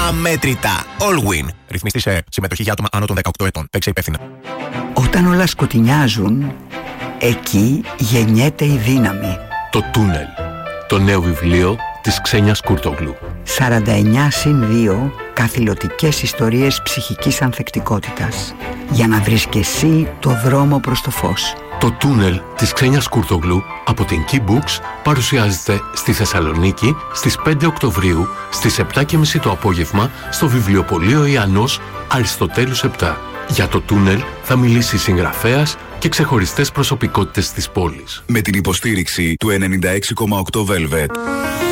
αμέτρητα. Allwin. Ρυθμιστή σε συμμετοχή για άτομα άνω των 18 ετών. Παίξε υπεύθυνα. Όταν όλα σκοτεινιάζουν, εκεί γεννιέται η δύναμη. Το Τούνελ. Το νέο βιβλίο της Ξένιας Κούρτογλου. 49/2 καθηλωτικές ιστορίες ψυχικής ανθεκτικότητας. Για να βρεις και εσύ το δρόμο προς το φως. Το Τούνελ της Ξένιας Κούρτογλου από την Key Books παρουσιάζεται στη Θεσσαλονίκη στις 5 Οκτωβρίου στις 7:30 το απόγευμα στο βιβλιοπωλείο Ιαννός Αριστοτέλους 7. Για το Τούνελ θα μιλήσει συγγραφέας και ξεχωριστές προσωπικότητες της πόλης. Με την υποστήριξη του 96,8 Velvet.